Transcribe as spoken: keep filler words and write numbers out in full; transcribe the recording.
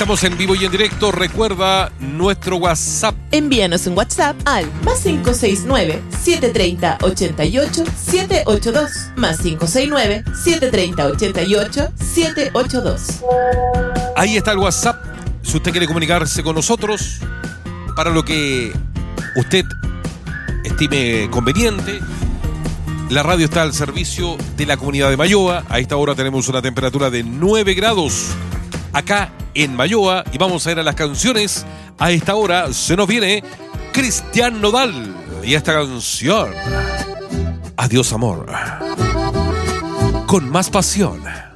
Estamos en vivo y en directo. Recuerda nuestro WhatsApp. Envíanos un WhatsApp al más cinco seis nueve, siete tres cero, ocho ocho, siete ocho dos. Más cinco seis nueve, siete tres cero, ocho ocho, siete ocho dos. Ahí está el WhatsApp. Si usted quiere comunicarse con nosotros para lo que usted estime conveniente. La radio está al servicio de la comunidad de Malloa. A esta hora tenemos una temperatura de nueve grados acá en Malloa. Y vamos a ir a las canciones. A esta hora se nos viene Cristian Nodal. Y esta canción, Adiós Amor, con más pasión.